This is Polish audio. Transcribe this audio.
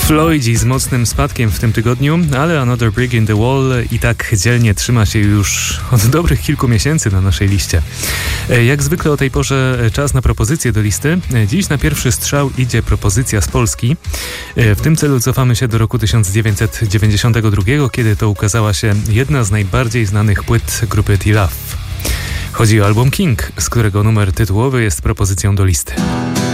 Floydzi z mocnym spadkiem w tym tygodniu, ale Another Brick in the Wall i tak dzielnie trzyma się już od dobrych kilku miesięcy na naszej liście. Jak zwykle o tej porze czas na propozycje do listy. Dziś na pierwszy strzał idzie propozycja z Polski. W tym celu cofamy się do roku 1992, kiedy to ukazała się jedna z najbardziej znanych płyt grupy T-Love. Chodzi o album King, z którego numer tytułowy jest propozycją do listy.